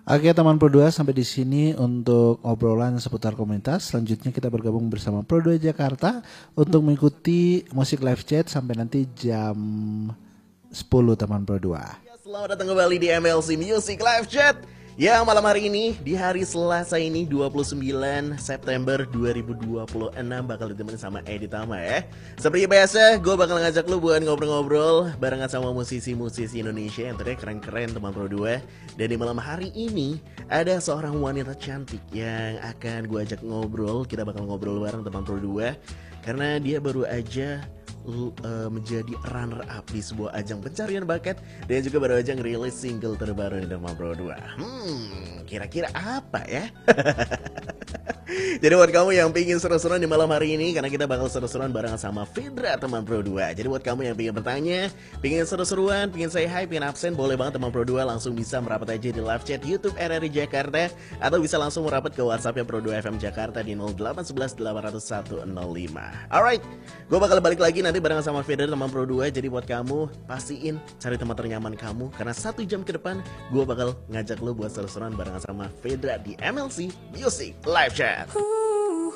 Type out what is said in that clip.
Oke teman Pro2, sampai di sini untuk obrolan seputar komunitas. Selanjutnya kita bergabung bersama Pro2 Jakarta untuk mengikuti musik live chat sampai nanti jam 10 teman Pro2. Selamat datang kembali di MLC Music Live Chat. Ya, malam hari ini di hari Selasa ini 29 September 2026 bakal ditemenin sama Edi Tama ya. Seperti biasa, gue bakal ngajak lu buat ngobrol-ngobrol barengan sama musisi-musisi Indonesia yang ternyata keren-keren teman Pro2. Dan di malam hari ini ada seorang wanita cantik yang akan gue ajak ngobrol. Kita bakal ngobrol bareng teman Pro2 karena dia baru aja menjadi runner up di sebuah ajang pencarian bakat dan juga baru aja ngerilis single terbaru di Teman Pro2. Kira-kira apa ya? Jadi buat kamu yang pingin seru-seruan di malam hari ini, karena kita bakal seru-seruan bareng sama Fedra Teman Pro2. Jadi buat kamu yang pingin bertanya, pingin seru-seruan, pingin say hi, pingin absen, boleh banget Teman Pro2 langsung bisa merapat aja di live chat YouTube RRI Jakarta, atau bisa langsung merapat ke WhatsAppnya Pro2 FM Jakarta di 0811 801 105. Alright, gue bakal balik lagi nanti bareng sama Fedra Teman Pro2. Jadi buat kamu, pastiin cari tempat ternyaman kamu, karena 1 jam ke depan gue bakal ngajak lo buat seru-seruan bareng sama Fedra di MLC Music Live Chat.